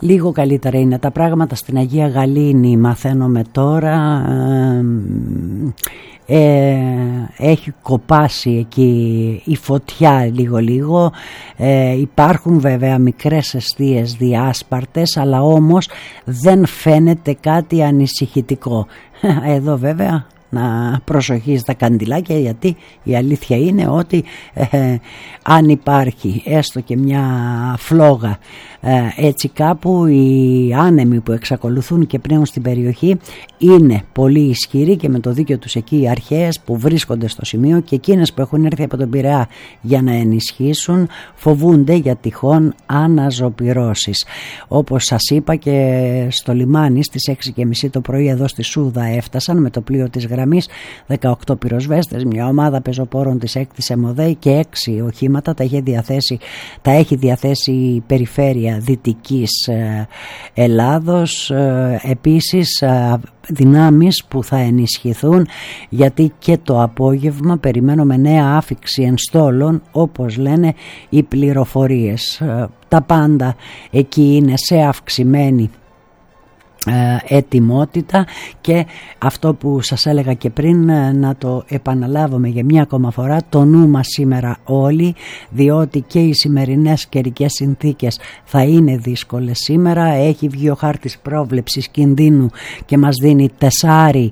Λίγο καλύτερα είναι τα πράγματα στην Αγία Γαλήνη, μαθαίνουμε τώρα. Έχει κοπάσει εκεί η φωτιά λίγο. Υπάρχουν βέβαια μικρές εστίες διάσπαρτες, αλλά όμως δεν φαίνεται κάτι ανησυχητικό. Εδώ βέβαια να προσοχή στα καντιλάκια, γιατί η αλήθεια είναι ότι αν υπάρχει έστω και μια φλόγα έτσι κάπου, οι άνεμοι που εξακολουθούν και πνέουν στην περιοχή είναι πολύ ισχυροί και με το δίκιο τους εκεί οι αρχαίες που βρίσκονται στο σημείο και εκείνες που έχουν έρθει από τον Πειραιά για να ενισχύσουν φοβούνται για τυχόν αναζωπυρώσεις. Όπως σας είπα, και στο λιμάνι στις 6:30 το πρωί εδώ στη Σούδα έφτασαν με το πλοίο της γραμμής 18 πυροσβέστες, μια ομάδα πεζοπόρων της 6ης ΕΜΟΔΕ και 6 οχήματα. Τα έχει διαθέσει η περιφέρεια Δυτικής Ελλάδος. Επίσης δυνάμεις που θα ενισχυθούν, γιατί και το απόγευμα περιμένουμε νέα άφιξη ενστόλων, όπως λένε οι πληροφορίες. Τα πάντα εκεί είναι σε αυξημένη ετοιμότητα, και αυτό που σας έλεγα και πριν, να το επαναλάβουμε για μια ακόμα φορά, το νου μας σήμερα όλοι, διότι και οι σημερινές καιρικές συνθήκες θα είναι δύσκολες σήμερα. Έχει βγει ο χάρτης πρόβλεψης κινδύνου και μας δίνει 4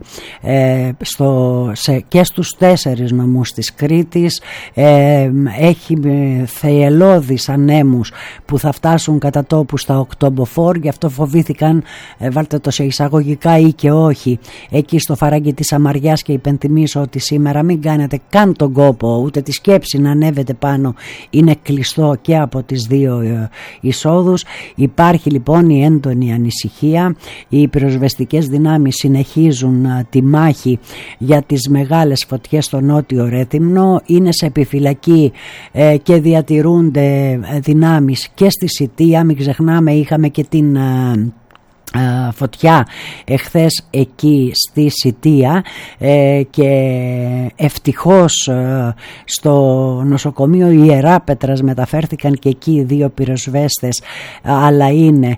και στους 4 νομούς της Κρήτης. Έχει θεελώδεις ανέμους που θα φτάσουν κατά τόπου στα οκτωμποφόρ, γι' αυτό φοβήθηκαν, βάλτε το σε εισαγωγικά ή και όχι, εκεί στο φαράγγι της Αμαριάς, και υπενθυμίσω ότι σήμερα μην κάνετε καν τον κόπο ούτε τη σκέψη να ανέβετε πάνω, είναι κλειστό και από τις 2 εισόδους. Υπάρχει λοιπόν η έντονη ανησυχία. Οι πυροσβεστικές δυνάμεις συνεχίζουν τη μάχη για τις μεγάλες φωτιές στο νότιο Ρέθυμνο, είναι σε επιφυλακή και διατηρούνται δυνάμεις και στη Σιτία. Μην ξεχνάμε, είχαμε και την φωτιά εχθές εκεί στη Σιτία, και ευτυχώς στο νοσοκομείο Ιεράπετρας μεταφέρθηκαν και εκεί 2 πυροσβέστες, αλλά είναι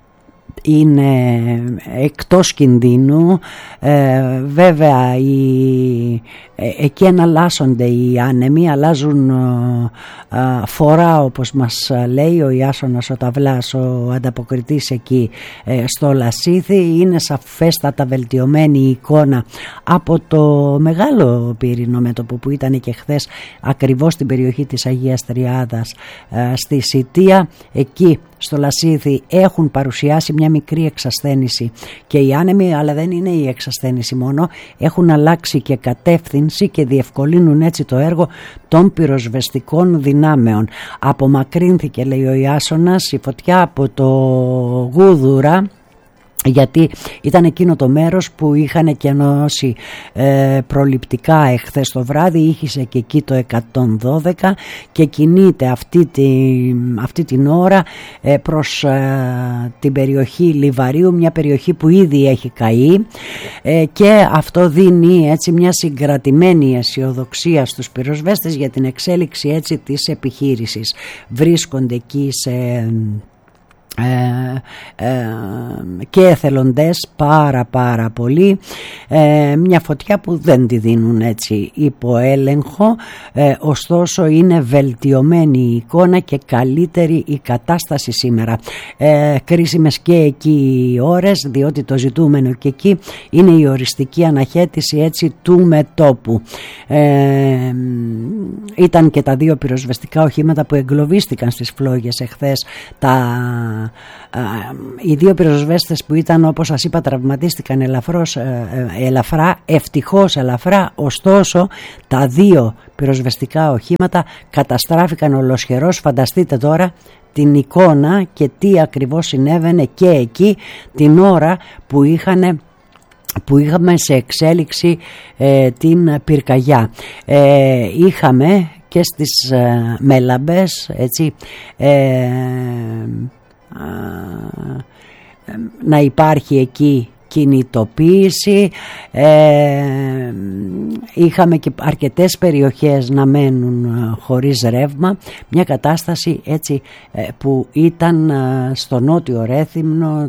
εκτός κινδύνου. Βέβαια εκεί εναλλάσσονται οι άνεμοι, αλλάζουν φορά, όπως μας λέει ο Ιάσονας ο Ταυλάς, ο ανταποκριτής εκεί στο Λασίθι. Είναι σαφέστατα βελτιωμένη η εικόνα από το μεγάλο πύρινο μέτωπο που ήταν και χθες ακριβώς στην περιοχή της Αγίας Τριάδας στη Σιτία. Εκεί στο Λασίθι έχουν παρουσιάσει μια μικρή εξασθένηση και οι άνεμοι, αλλά δεν είναι η εξασθένηση μόνο, έχουν αλλάξει και κατεύθυνση και διευκολύνουν έτσι το έργο των πυροσβεστικών δυνάμεων. Απομακρύνθηκε, λέει ο Ιάσονας, η φωτιά από το Γούδουρα, γιατί ήταν εκείνο το μέρος που είχαν εκενώσει προληπτικά εχθές το βράδυ. Ήχησε και εκεί το 112 και κινείται αυτή την ώρα προς την περιοχή Λιβαρίου, μια περιοχή που ήδη έχει καεί, και αυτό δίνει έτσι μια συγκρατημένη αισιοδοξία στους πυροσβέστες για την εξέλιξη έτσι της επιχείρησης. Βρίσκονται εκεί και εθελοντές πάρα πολύ, μια φωτιά που δεν τη δίνουν έτσι υπό έλεγχο, ωστόσο είναι βελτιωμένη η εικόνα και καλύτερη η κατάσταση σήμερα. Κρίσιμες και εκεί οι ώρες, διότι το ζητούμενο και εκεί είναι η οριστική αναχέτηση έτσι του μετόπου. Ήταν και τα 2 πυροσβεστικά οχήματα που εγκλωβίστηκαν στις φλόγες εχθές. Οι 2 πυροσβέστες που ήταν, όπως σας είπα, τραυματίστηκαν ελαφρά, ευτυχώς ελαφρά, ωστόσο τα 2 πυροσβεστικά οχήματα καταστράφηκαν ολοσχερός. Φανταστείτε τώρα την εικόνα και τι ακριβώς συνέβαινε και εκεί την ώρα που είχαμε σε εξέλιξη την πυρκαγιά. Είχαμε και στις Μέλαμπες έτσι, να υπάρχει εκεί κινητοποίηση, είχαμε και αρκετές περιοχές να μένουν χωρίς ρεύμα, μια κατάσταση έτσι που ήταν στο Νότιο Ρέθυμνο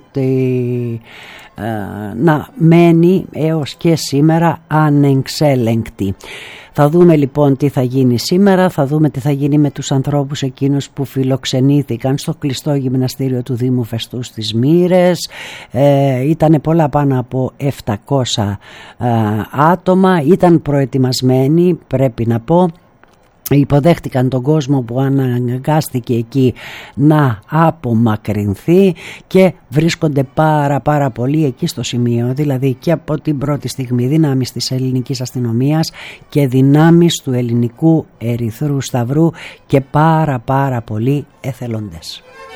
να μένει έως και σήμερα ανεξέλεγκτη. Θα δούμε λοιπόν τι θα γίνει σήμερα, θα δούμε τι θα γίνει με τους ανθρώπους εκείνους που φιλοξενήθηκαν στο κλειστό γυμναστήριο του Δήμου Φεστού στις Μύρες. Ήταν πολλά πάνω από 700 άτομα, ήταν προετοιμασμένοι, πρέπει να πω. Υποδέχτηκαν τον κόσμο που αναγκάστηκε εκεί να απομακρυνθεί και βρίσκονται πάρα πολύ εκεί στο σημείο, δηλαδή και από την πρώτη στιγμή δυνάμεις της ελληνικής αστυνομίας και δυνάμεις του ελληνικού Ερυθρού Σταυρού και πάρα πολλοί εθελοντές.